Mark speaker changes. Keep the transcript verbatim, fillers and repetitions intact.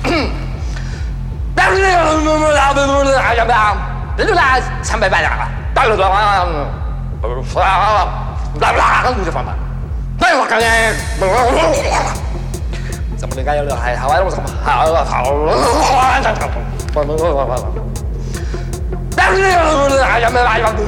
Speaker 1: 三百八两了，大了多啊！啦啦，你就放吧。哎，我刚才怎么的？该有了，还好玩，我怎么好好好？但是哎呀，没办法。